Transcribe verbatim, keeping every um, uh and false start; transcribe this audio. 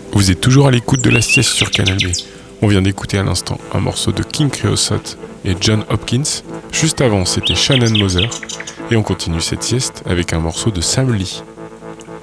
Vous êtes toujours à l'écoute de la sieste sur Canal B. On vient d'écouter à l'instant un morceau de King Creosote et John Hopkins. Juste avant, c'était Shannon Moser. Et on continue cette sieste avec un morceau de Sam Lee.